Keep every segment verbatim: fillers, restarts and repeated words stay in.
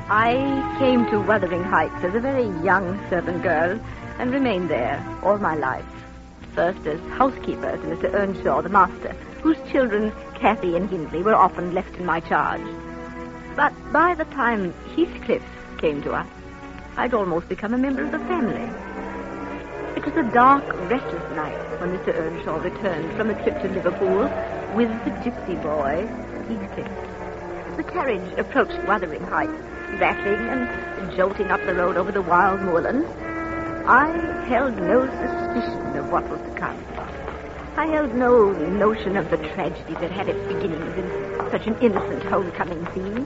I came to Wuthering Heights as a very young servant girl and remained there all my life. First as housekeeper to Mister Earnshaw, the master, whose children, Cathy and Hindley, were often left in my charge. But by the time Heathcliff came to us, I'd almost become a member of the family. It was a dark, restless night when Mister Earnshaw returned from a trip to Liverpool with the gypsy boy, Heathcliff. The carriage approached Wuthering Heights, rattling and jolting up the road over the wild moorlands. I held no suspicion of what was to come. I held no notion of the tragedy that had its beginnings in such an innocent homecoming scene.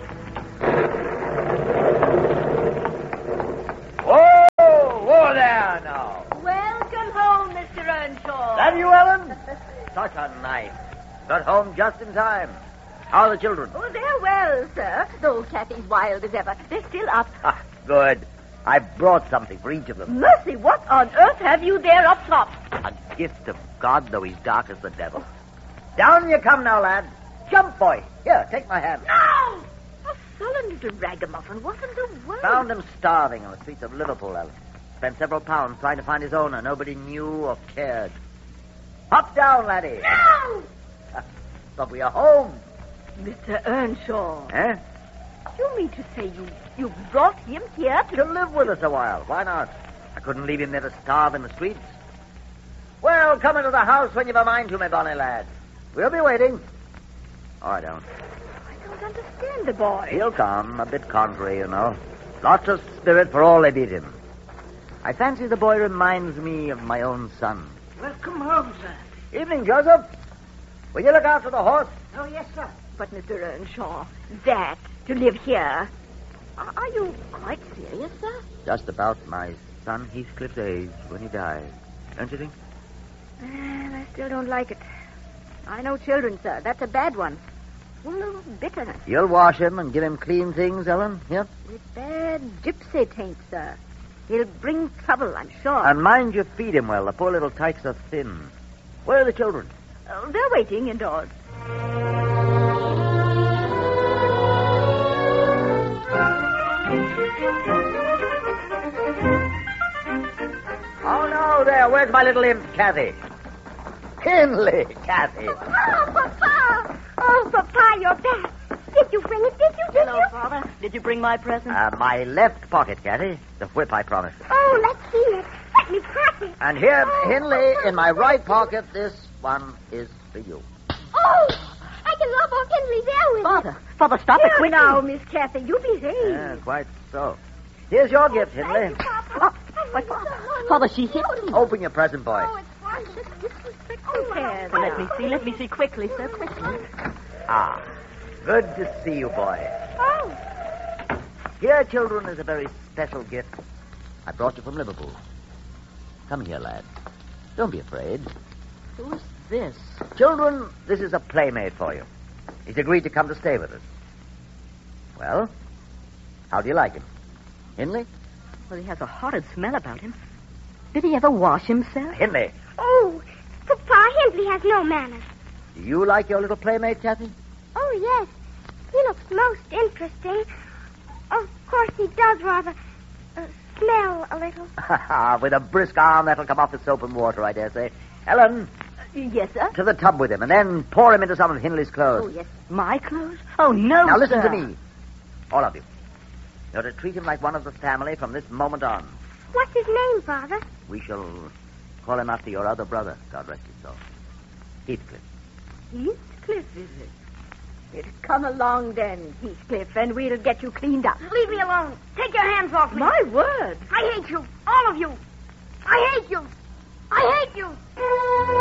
Whoa! Whoa there now! Welcome home, Mister Earnshaw. That you, Ellen? Such a night. Got home just in time. How are the children? Oh, they're well, sir. Though Cathy's wild as ever. They're still up. Ah, good. I brought something for each of them. Mercy, what on earth have you there up top? A gift of God, though he's dark as the devil. Down you come now, lad. Jump, boy. Here, take my hand. No! A sullen little ragamuffin. What in the world? Found him starving on the streets of Liverpool, Ellen. Spent several pounds trying to find his owner. Nobody knew or cared. Hop down, laddie. No! But we are home. Mister Earnshaw. Eh? You mean to say you, you brought him here to... To live with us a while. Why not? I couldn't leave him there to starve in the streets. Well, come into the house when you've a mind to, my bonny lad. We'll be waiting. All right, Ellen. I don't understand the boy. He'll come. A bit contrary, you know. Lots of spirit for all they beat him. I fancy the boy reminds me of my own son. Welcome home, sir. Evening, Joseph. Will you look after the horse? Oh, yes, sir. But, Mister Earnshaw, that, to live here... Are are you quite serious, sir? Just about my son Heathcliff's age when he died. Don't you think? Well, I still don't like it. I know children, sir. That's a bad one. Full of bitterness. You'll wash him and give him clean things, Ellen? Here? With bad gypsy taint, sir. He'll bring trouble, I'm sure. And mind you feed him well. The poor little tykes are thin. Where are the children? Oh, they're waiting indoors. Oh, no, there. Where's my little imp, Cathy? Hindley, Cathy. Oh, Papa! Oh, Papa, you're back. Did you bring it? Did you? Did Hello, you? Father. Did you bring my present? Uh, my left pocket, Cathy. The whip I promised. Oh, let's see it. Let me crack it. And here, Oh, Hindley, Papa, in my right thank pocket, this one is for you. Oh, I can rub off Henry's hair with Father. Father, stop it Here quickly. now, Miss Cathy. You behave. Yeah, quite so. Here's your gift, Thank Hindley. you, Papa. Oh, my Father. Father, she hit me. Open your present, boy. Oh, it's wonderful. Disrespectful. Oh, hair. let me see. Let me see quickly, sir. Quickly. Ah, good to see you, boy. Oh, Here, children, is a very special gift. I brought you from Liverpool. Come here, lad. Don't be afraid. Who's this? Children, this is a playmate for you. He's agreed to come to stay with us. Well, how do you like him? Hindley? Well, he has a horrid smell about him. Did he ever wash himself? Hindley, oh, Papa, Hindley has no manners. do you like your little playmate, Cathy? Oh, yes. He looks most interesting. Of course, he does rather uh, smell a little. With a brisk arm, that'll come off with soap and water, I dare say. Ellen, Yes, sir. to the tub with him, and then pour him into some of Hindley's clothes. Oh, yes. My clothes? Oh, no, Now listen sir. to me. All of you. You're to treat him like one of the family from this moment on. What's his name, Father? We shall call him after your other brother, God rest his soul. Heathcliff. Heathcliff, is it? It's come along then, Heathcliff, and we'll get you cleaned up. Leave me alone. Take your hands off me. My word. I hate you. All of you. I hate you. I hate you.